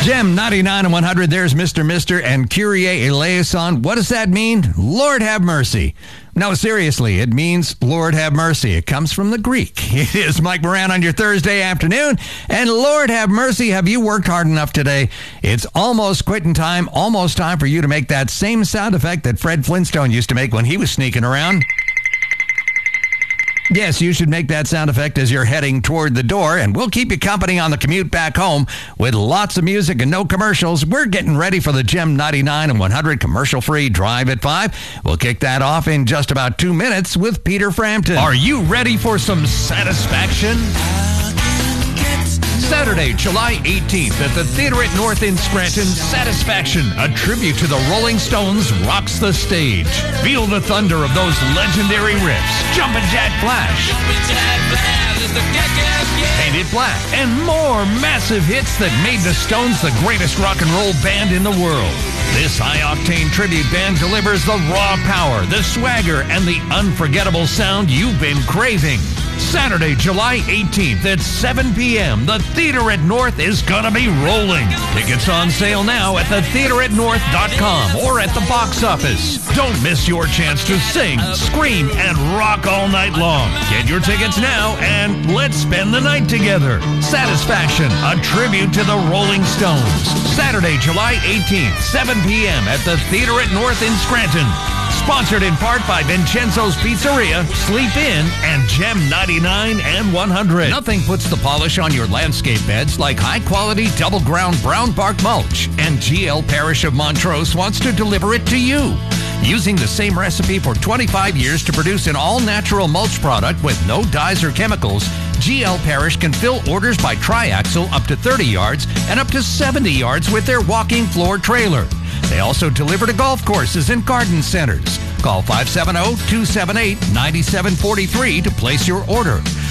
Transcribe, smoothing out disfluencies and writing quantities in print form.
Gem 99 and 100, there's Mr. and Kyrie eleison. What does that mean? Lord have mercy. No, seriously, it means Lord have mercy. It comes from the Greek. It is Mike Moran on your Thursday afternoon. And Lord have mercy, have you worked hard enough today? It's almost quitting time, almost time for you to make that same sound effect that Fred Flintstone used to make when he was sneaking around. Yes, you should make that sound effect as you're heading toward the door, and we'll keep you company on the commute back home with lots of music and no commercials. We're getting ready for the Gem 99 and 100 commercial-free Drive at 5. We'll kick that off in just about 2 minutes with Peter Frampton. Are you ready for some satisfaction? Saturday, July 18th at the Theater at North in Scranton, Satisfaction, a tribute to the Rolling Stones, rocks the stage. Feel the thunder of those legendary riffs. Jumpin' Jack Flash, Painted Black, and more massive hits that made the Stones the greatest rock and roll band in the world. This high-octane tribute band delivers the raw power, the swagger, and the unforgettable sound you've been craving. Saturday, July 18th at 7 p.m., the Theater at North is gonna be rolling. Tickets on sale now at thetheateratnorth.com or at the box office. Don't miss your chance to sing, scream, and rock all night long. Get your tickets now and let's spend the night together. Satisfaction, a tribute to the Rolling Stones. Saturday, July 18th, 7 p.m. at the Theater at North in Scranton. Sponsored in part by Vincenzo's Pizzeria, Sleep Inn, and Gem 99 and 100. Nothing puts the polish on your landscape beds like high-quality double-ground brown bark mulch, and GL Parish of Montrose wants to deliver it to you. Using the same recipe for 25 years to produce an all-natural mulch product with no dyes or chemicals, GL Parish can fill orders by triaxle up to 30 yards and up to 70 yards with their walking floor trailer. They also deliver to golf courses and garden centers. Call 570-278-9743 to place your order.